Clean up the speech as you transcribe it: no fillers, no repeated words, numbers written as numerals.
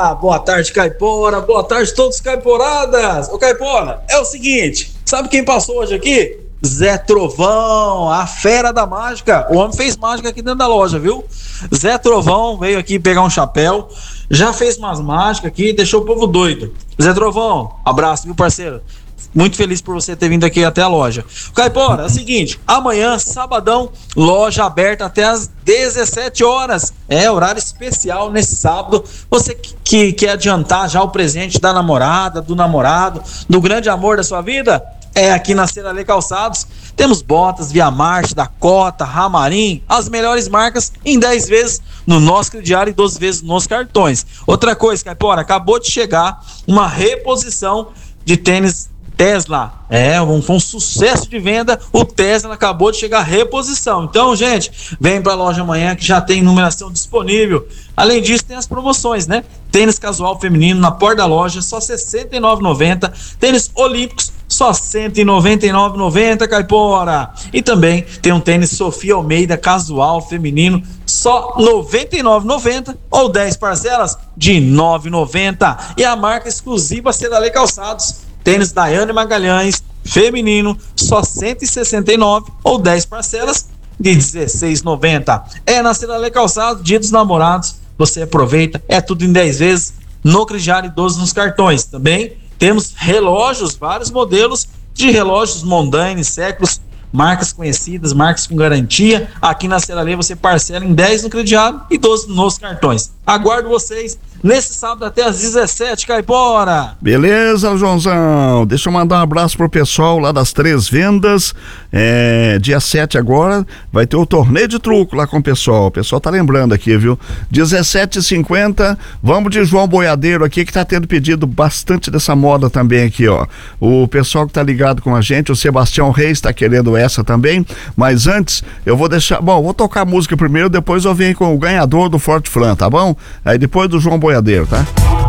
Boa tarde, Caipora, boa tarde todos caiporadas. Ô Caipora, é o seguinte, sabe quem passou hoje aqui? Zé Trovão, a fera da mágica. O homem fez mágica aqui dentro da loja, viu? Zé Trovão veio aqui pegar um chapéu, já fez umas mágicas aqui, deixou o povo doido. Zé Trovão, abraço, viu, parceiro? Muito feliz por você ter vindo aqui até a loja. Caipora, é o seguinte, amanhã, sabadão, loja aberta até as 17 horas. É horário especial nesse sábado. Você que quer adiantar já o presente da namorada, do namorado, do grande amor da sua vida, é aqui na Ceará Calçados. Temos botas Via Marte, Dakota, Ramarim, as melhores marcas em 10 vezes no nosso crediário e 12 vezes nos cartões. Outra coisa, Caipora, acabou de chegar uma reposição de tênis Tesla. Foi um sucesso de venda. O Tesla acabou de chegar a reposição. Então, gente, vem pra loja amanhã que já tem numeração disponível. Além disso, tem as promoções, né? Tênis casual feminino na porta da loja, só R$ 69,90. Tênis olímpicos, só R$ 199,90, Caipora. E também tem um tênis Sofia Almeida casual feminino, só R$ 99,90 ou 10 parcelas de R$ 9,90. E a marca exclusiva Ceará Calçados, tênis Daiane Magalhães feminino, só R$ 169 ou 10 parcelas de R$ 16,90. É na Ceará Calçados, Dia dos Namorados. Você aproveita, é tudo em 10 vezes no crediário e 12 nos cartões. Também temos relógios, vários modelos de relógios Mondane, séculos, marcas conhecidas, marcas com garantia. Aqui na Ceará você parcela em 10 no crediário e 12 nos cartões. Aguardo vocês nesse sábado até às 17, Caipora. Beleza, Joãozão. Deixa eu mandar um abraço pro pessoal lá das Três Vendas. Dia 7 agora vai ter o torneio de truco lá com o pessoal. O pessoal tá lembrando aqui, viu? 17h50, vamos de João Boiadeiro aqui, que tá tendo pedido bastante dessa moda também aqui, ó. O pessoal que tá ligado com a gente, o Sebastião Reis tá querendo essa também, mas antes eu vou vou tocar a música primeiro, depois eu venho com o ganhador do Forte Flan, tá bom? Aí depois do João Boiadeiro, tá?